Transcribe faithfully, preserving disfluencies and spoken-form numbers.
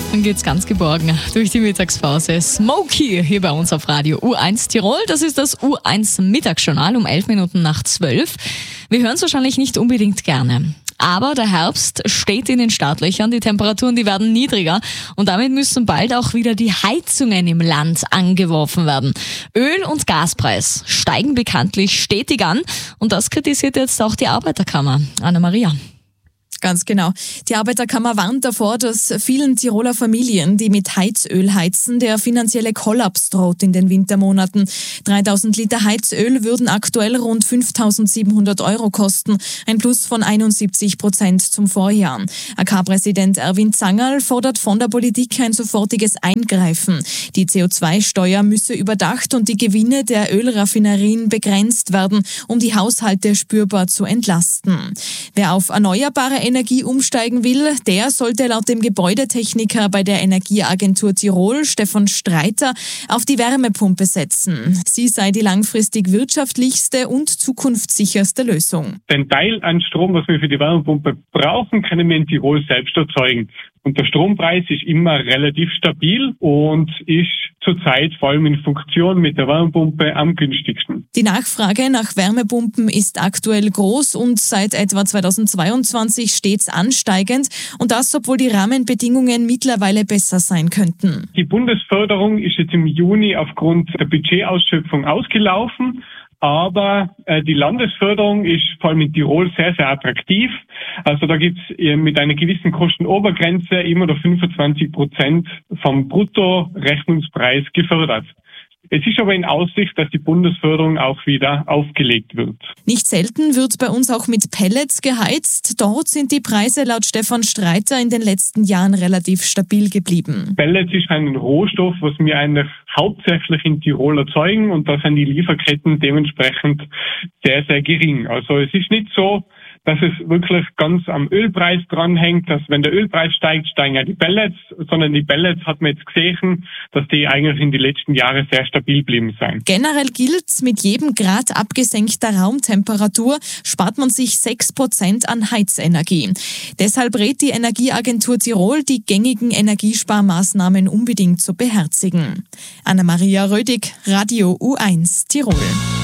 Dann geht's ganz geborgen durch die Mittagspause. Smokey hier bei uns auf Radio U eins Tirol. Das ist das U eins Mittagsjournal um elf Minuten nach zwölf. Wir hören es wahrscheinlich nicht unbedingt gerne. Aber der Herbst steht in den Startlöchern, die Temperaturen, die werden niedriger und damit müssen bald auch wieder die Heizungen im Land angeworfen werden. Öl- und Gaspreis steigen bekanntlich stetig an und das kritisiert jetzt auch die Arbeiterkammer. Anna-Maria. Ganz genau. Die Arbeiterkammer warnt davor, dass vielen Tiroler Familien, die mit Heizöl heizen, der finanzielle Kollaps droht in den Wintermonaten. dreitausend Liter Heizöl würden aktuell rund fünftausendsiebenhundert Euro kosten, ein Plus von einundsiebzig Prozent zum Vorjahr. A K-Präsident Erwin Zangerl fordert von der Politik ein sofortiges Eingreifen. Die C O zwei Steuer müsse überdacht und die Gewinne der Ölraffinerien begrenzt werden, um die Haushalte spürbar zu entlasten. Wer auf erneuerbare Energie umsteigen will, der sollte laut dem Gebäudetechniker bei der Energieagentur Tirol, Stefan Streiter, auf die Wärmepumpe setzen. Sie sei die langfristig wirtschaftlichste und zukunftssicherste Lösung. Den Teil an Strom, was wir für die Wärmepumpe brauchen, können wir in Tirol selbst erzeugen. Und der Strompreis ist immer relativ stabil und ist zurzeit vor allem in Funktion mit der Wärmepumpe am günstigsten. Die Nachfrage nach Wärmepumpen ist aktuell groß und seit etwa zweitausendzweiundzwanzig stets ansteigend. Und das, obwohl die Rahmenbedingungen mittlerweile besser sein könnten. Die Bundesförderung ist jetzt im Juni aufgrund der Budgetausschöpfung ausgelaufen. Aber äh, die Landesförderung ist vor allem in Tirol sehr, sehr attraktiv. Also da gibt's äh, mit einer gewissen Kostenobergrenze immer noch fünfundzwanzig Prozent vom Bruttorechnungspreis gefördert. Es ist aber in Aussicht, dass die Bundesförderung auch wieder aufgelegt wird. Nicht selten wird bei uns auch mit Pellets geheizt. Dort sind die Preise laut Stefan Streiter in den letzten Jahren relativ stabil geblieben. Pellets ist ein Rohstoff, was wir eigentlich hauptsächlich in Tirol erzeugen und da sind die Lieferketten dementsprechend sehr, sehr gering. Also es ist nicht so, dass es wirklich ganz am Ölpreis dranhängt, dass wenn der Ölpreis steigt, steigen ja die Pellets, sondern die Pellets hat man jetzt gesehen, dass die eigentlich in den letzten Jahren sehr stabil geblieben sind. Generell gilt, mit jedem Grad abgesenkter Raumtemperatur spart man sich sechs Prozent an Heizenergie. Deshalb rät die Energieagentur Tirol, die gängigen Energiesparmaßnahmen unbedingt zu beherzigen. Anna-Maria Rödig, Radio U eins Tirol.